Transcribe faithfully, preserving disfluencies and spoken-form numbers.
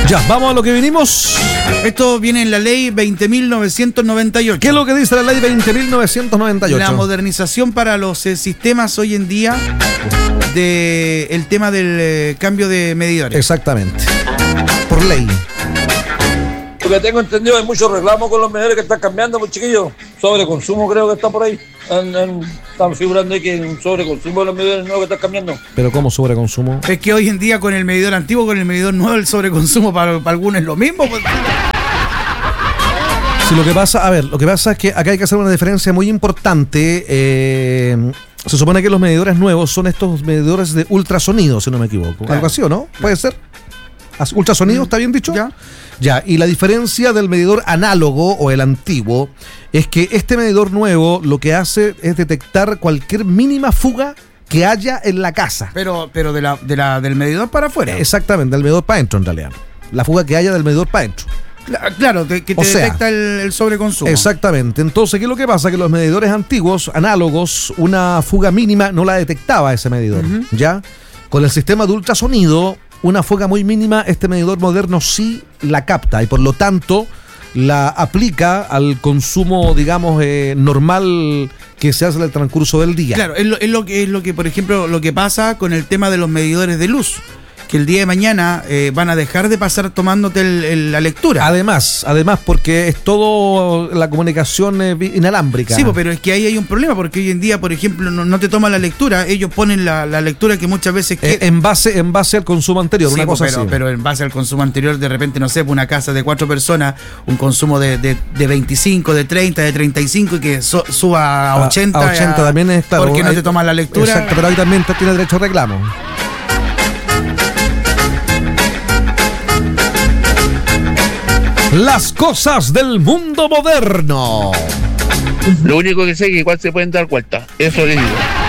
Ya, vamos a lo que vinimos. Esto viene en la ley veinte mil novecientos noventa y ocho. ¿Qué es lo que dice la ley veinte mil novecientos noventa y ocho? La modernización para los eh, sistemas hoy en día de el tema del eh, cambio de medidores. Exactamente. Por ley. Lo que tengo entendido, hay muchos reclamos con los medidores que están cambiando, pues chiquillos. Sobreconsumo creo que está por ahí. Han, han, están figurando ahí que hay un sobreconsumo de los medidores nuevos que están cambiando. ¿Pero cómo sobreconsumo? Es que hoy en día con el medidor antiguo, con el medidor nuevo, el sobreconsumo para, para algunos es lo mismo. Pues. Sí, lo que pasa, a ver, lo que pasa es que acá hay que hacer una diferencia muy importante. Eh, se supone que los medidores nuevos son estos medidores de ultrasonido, si no me equivoco. Claro. Algo así, ¿o no? ¿Puede ser? ¿Ultrasonido, está bien dicho? Ya. Ya, y la diferencia del medidor análogo o el antiguo es que este medidor nuevo lo que hace es detectar cualquier mínima fuga que haya en la casa. Pero, pero de la, de la, del medidor para afuera. Exactamente, del medidor para adentro en realidad. La fuga que haya del medidor para adentro. Claro, que te o sea, detecta el, el sobreconsumo. Exactamente. Entonces, ¿qué es lo que pasa? Que los medidores antiguos, análogos, una fuga mínima no la detectaba ese medidor. Uh-huh. ¿Ya? Con el sistema de ultrasonido, una fuga muy mínima, este medidor moderno sí la capta y por lo tanto la aplica al consumo, digamos, eh, normal que se hace en el transcurso del día. Claro, es lo, es lo que es lo que, por ejemplo, lo que pasa con el tema de los medidores de luz. Que el día de mañana eh, van a dejar de pasar tomándote el, el, la lectura. Además, además porque es todo la comunicación eh, inalámbrica. Sí, pero es que ahí hay un problema, porque hoy en día, por ejemplo, no, no te toman la lectura, ellos ponen la, la lectura que muchas veces... Eh, en base en base al consumo anterior, sí, una cosa pero, así. Pero en base al consumo anterior, de repente, no sé, una casa de cuatro personas, un consumo de, de, de veinticinco, de treinta, de treinta y cinco y que so, suba a ochenta. A, a ochenta a, también es claro. Porque no hay, te toman la lectura. Exacto, pero ahí también tiene derecho a reclamo. Las cosas del mundo moderno. Lo único que sé es que igual se pueden dar vueltas. Eso les digo.